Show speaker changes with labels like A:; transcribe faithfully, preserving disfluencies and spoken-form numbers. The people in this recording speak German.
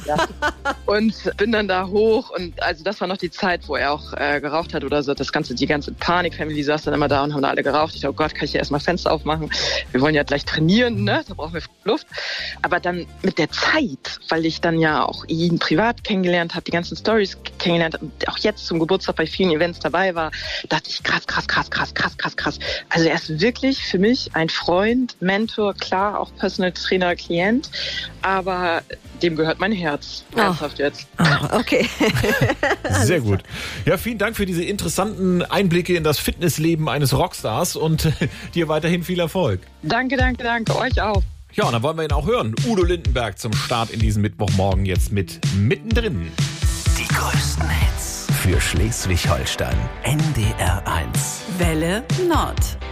A: Ja. Und bin dann da hoch und also das war noch die Zeit, wo er auch äh, geraucht hat oder so. Das ganze, die ganze Panik-Family saß dann immer da und haben da alle geraucht. Ich dachte, oh Gott, kann ich hier erstmal Fenster aufmachen? Wir wollen ja gleich trainieren, ne? Da brauchen wir Luft. Aber dann mit der Zeit, weil ich dann ja auch ihn privat kennengelernt habe, die ganzen Stories kennengelernt und auch jetzt zum Geburtstag bei vielen Events dabei war, dachte ich, krass, krass, krass, krass, krass, krass, krass. Also er ist wirklich für mich ein Freund, Mentor, klar, auch Personal Trainer, Klient, aber dem gehört mein Herz.
B: Oh.
A: Ernsthaft jetzt.
B: Oh, okay.
C: Sehr gut. Ja, vielen Dank für diese interessanten Einblicke in das Fitnessleben eines Rockstars und dir weiterhin viel Erfolg.
A: Danke, danke, danke. Euch auch.
C: Ja, und dann wollen wir ihn auch hören. Udo Lindenberg zum Start in diesen Mittwochmorgen jetzt mit Mittendrin.
D: Die größten Hits für Schleswig-Holstein. N D R eins.
E: Welle Nord.